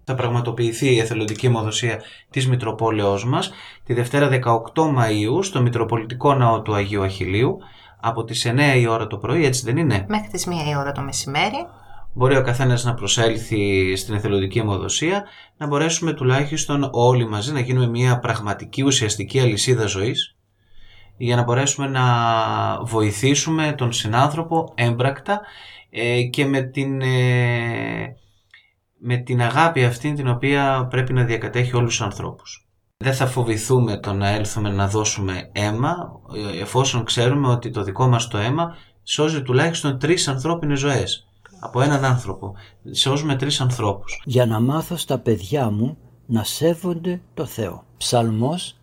Θα πραγματοποιηθεί η εθελοντική αιμοδοσία της Μητροπόλεως μας τη Δευτέρα 18 Μαΐου στο Μητροπολιτικό Ναό του Αγίου Αχιλλείου από τις 9 η ώρα το πρωί, έτσι δεν είναι? Μέχρι τις 1 η ώρα το μεσημέρι. Μπορεί ο καθένας να προσέλθει στην εθελοντική αιμοδοσία, να μπορέσουμε τουλάχιστον όλοι μαζί να γίνουμε μια πραγματική ουσιαστική αλυσίδα ζωής, για να μπορέσουμε να βοηθήσουμε τον συνάνθρωπο έμπρακτα και με την αγάπη αυτή την οποία πρέπει να διακατέχει όλους τους ανθρώπους. Δεν θα φοβηθούμε το να έλθουμε να δώσουμε αίμα, εφόσον ξέρουμε ότι το δικό μας το αίμα σώζει τουλάχιστον 3 ανθρώπινες ζωές. Από έναν άνθρωπο σώζουμε 3 ανθρώπους. Για να μάθω στα παιδιά μου να σέβονται το Θεό. Ψαλμός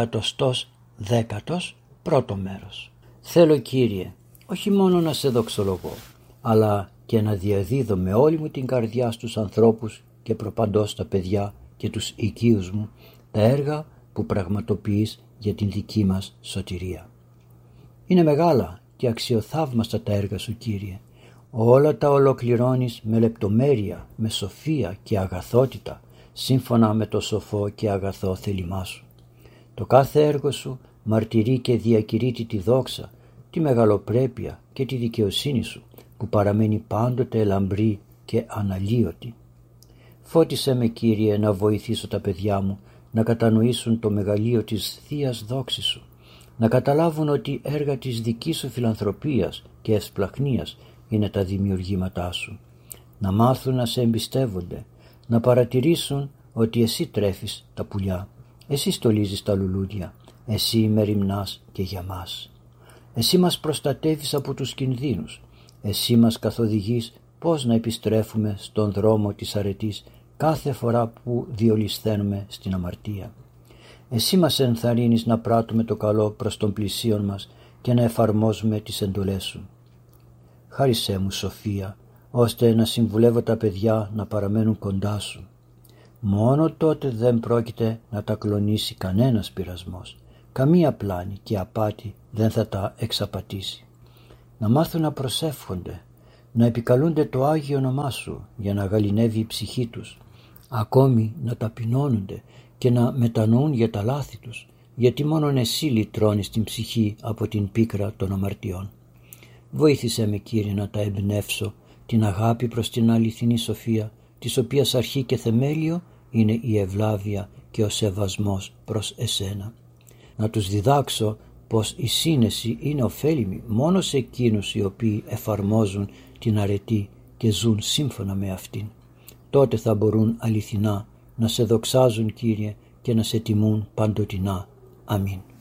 110, πρώτο μέρος. Θέλω, Κύριε, όχι μόνο να σε δοξολογώ, αλλά και να διαδίδω με όλη μου την καρδιά στους ανθρώπους και προπαντός τα παιδιά και τους οικείους μου τα έργα που πραγματοποιείς για την δική μας σωτηρία. Είναι μεγάλα και αξιοθαύμαστα τα έργα σου, Κύριε. Όλα τα ολοκληρώνεις με λεπτομέρεια, με σοφία και αγαθότητα, σύμφωνα με το σοφό και αγαθό θέλημά σου. Το κάθε έργο σου μαρτυρεί και διακηρύττει τη δόξα, τη μεγαλοπρέπεια και τη δικαιοσύνη σου, που παραμένει πάντοτε λαμπρή και αναλύωτη. Φώτισέ με, Κύριε, να βοηθήσω τα παιδιά μου να κατανοήσουν το μεγαλείο της Θείας δόξης σου, να καταλάβουν ότι έργα της δικής σου φιλανθρωπίας και ευσπλαχνίας είναι τα δημιουργήματά σου, να μάθουν να σε εμπιστεύονται, να παρατηρήσουν ότι εσύ τρέφεις τα πουλιά, εσύ στολίζεις τα λουλούδια, εσύ μεριμνάς και για μας. Εσύ μας προστατεύεις από τους κινδύνους, εσύ μας καθοδηγείς πώς να επιστρέφουμε στον δρόμο της αρετής κάθε φορά που διολυσθαίνουμε στην αμαρτία. Εσύ μας ενθαρρύνεις να πράττουμε το καλό προς τον πλησίον μας και να εφαρμόζουμε τις εντολές σου. Χάρισέ μου σοφία, ώστε να συμβουλεύω τα παιδιά να παραμένουν κοντά σου. Μόνο τότε δεν πρόκειται να τα κλονίσει κανένας πειρασμός. Καμία πλάνη και απάτη δεν θα τα εξαπατήσει. Να μάθουν να προσεύχονται, να επικαλούνται το Άγιο όνομά σου για να γαληνεύει η ψυχή τους. Ακόμη να ταπεινώνονται και να μετανοούν για τα λάθη τους, γιατί μόνον εσύ λυτρώνεις την ψυχή από την πίκρα των αμαρτιών. Βοήθησέ με, Κύριε, να τα εμπνεύσω την αγάπη προς την αληθινή σοφία, της οποίας αρχή και θεμέλιο είναι η ευλάβεια και ο σεβασμός προς εσένα. Να τους διδάξω πως η σύνεση είναι ωφέλιμη μόνο σε εκείνους οι οποίοι εφαρμόζουν την αρετή και ζουν σύμφωνα με αυτήν. Τότε θα μπορούν αληθινά να σε δοξάζουν, Κύριε, και να σε τιμούν παντοτινά. Αμήν.